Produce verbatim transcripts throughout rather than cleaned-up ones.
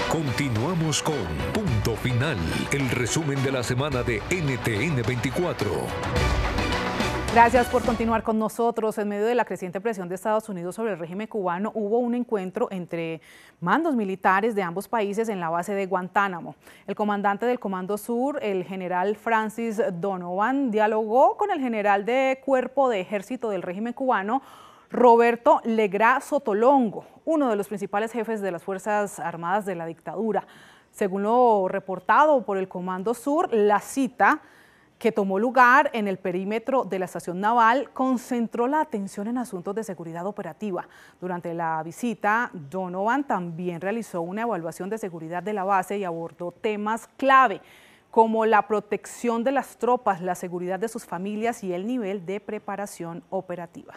Continuamos con Punto Final, el resumen de la semana de N T N veinticuatro. Gracias por continuar con nosotros. En medio de la creciente presión de Estados Unidos sobre el régimen cubano, hubo un encuentro entre mandos militares de ambos países en la base de Guantánamo. El comandante del Comando Sur, el general Francis Donovan, dialogó con el general de Cuerpo de Ejército del régimen cubano, Roberto Legrá Sotolongo, uno de los principales jefes de las Fuerzas Armadas de la dictadura. Según lo reportado por el Comando Sur, la cita, que tomó lugar en el perímetro de la estación naval, concentró la atención en asuntos de seguridad operativa. Durante la visita, Donovan también realizó una evaluación de seguridad de la base y abordó temas clave, como la protección de las tropas, la seguridad de sus familias y el nivel de preparación operativa.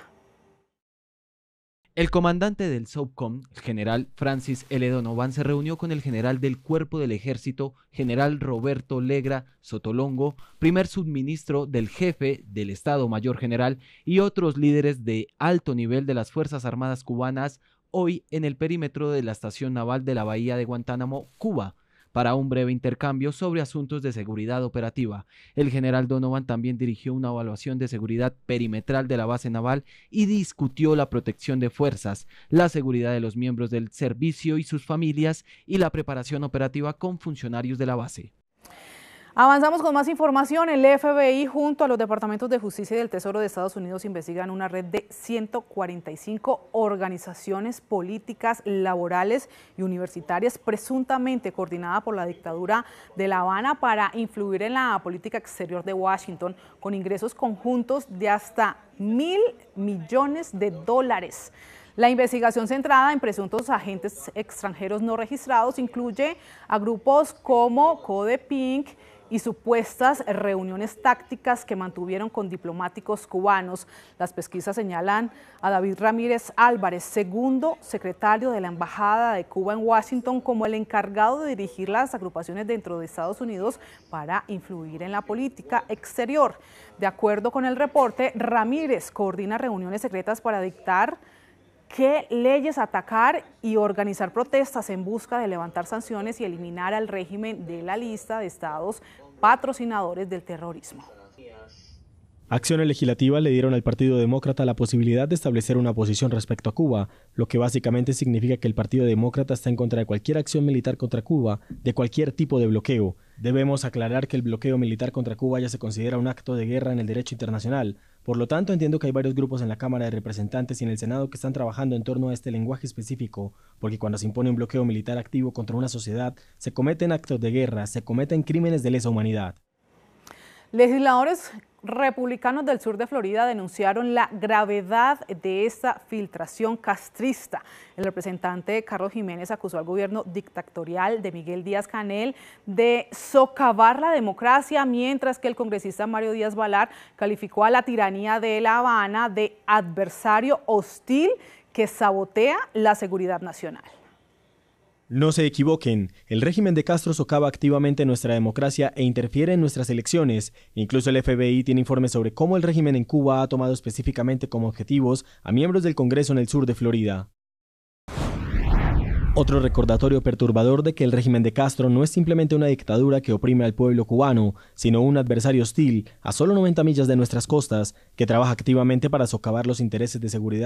El comandante del SOCOM, el general Francis L. Donovan, se reunió con el general del Cuerpo del Ejército, general Roberto Legrá Sotolongo, primer subministro del jefe del Estado Mayor General y otros líderes de alto nivel de las Fuerzas Armadas cubanas, hoy en el perímetro de la estación naval de la Bahía de Guantánamo, Cuba, para un breve intercambio sobre asuntos de seguridad operativa. El general Donovan también dirigió una evaluación de seguridad perimetral de la base naval y discutió la protección de fuerzas, la seguridad de los miembros del servicio y sus familias y la preparación operativa con funcionarios de la base. Avanzamos con más información. El F B I junto a los departamentos de justicia y del Tesoro de Estados Unidos investigan una red de ciento cuarenta y cinco organizaciones políticas, laborales y universitarias presuntamente coordinada por la dictadura de La Habana para influir en la política exterior de Washington, con ingresos conjuntos de hasta mil millones de dólares. La investigación centrada en presuntos agentes extranjeros no registrados incluye a grupos como Codepink y supuestas reuniones tácticas que mantuvieron con diplomáticos cubanos. Las pesquisas señalan a David Ramírez Álvarez, segundo secretario de la Embajada de Cuba en Washington, como el encargado de dirigir las agrupaciones dentro de Estados Unidos para influir en la política exterior. De acuerdo con el reporte, Ramírez coordina reuniones secretas para dictar qué leyes atacar y organizar protestas en busca de levantar sanciones y eliminar al régimen de la lista de estados patrocinadores del terrorismo. Acciones legislativas le dieron al Partido Demócrata la posibilidad de establecer una posición respecto a Cuba, lo que básicamente significa que el Partido Demócrata está en contra de cualquier acción militar contra Cuba, de cualquier tipo de bloqueo. Debemos aclarar que el bloqueo militar contra Cuba ya se considera un acto de guerra en el derecho internacional. Por lo tanto, entiendo que hay varios grupos en la Cámara de Representantes y en el Senado que están trabajando en torno a este lenguaje específico, porque cuando se impone un bloqueo militar activo contra una sociedad, se cometen actos de guerra, se cometen crímenes de lesa humanidad. Legisladores republicanos del sur de Florida denunciaron la gravedad de esta filtración castrista. El representante Carlos Jiménez acusó al gobierno dictatorial de Miguel Díaz-Canel de socavar la democracia, mientras que el congresista Mario Díaz-Balart calificó a la tiranía de La Habana de adversario hostil que sabotea la seguridad nacional. No se equivoquen, el régimen de Castro socava activamente nuestra democracia e interfiere en nuestras elecciones. Incluso el F B I tiene informes sobre cómo el régimen en Cuba ha tomado específicamente como objetivos a miembros del Congreso en el sur de Florida. Otro recordatorio perturbador de que el régimen de Castro no es simplemente una dictadura que oprime al pueblo cubano, sino un adversario hostil a solo noventa millas de nuestras costas, que trabaja activamente para socavar los intereses de seguridad